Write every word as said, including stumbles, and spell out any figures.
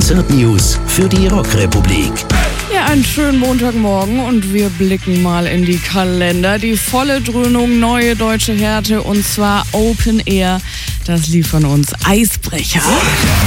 Konzertnews für die Rockrepublik. Ja, einen schönen Montagmorgen und wir blicken mal in die Kalender. Die volle Dröhnung, neue deutsche Härte und zwar Open Air. Das liefern uns Eisbrecher.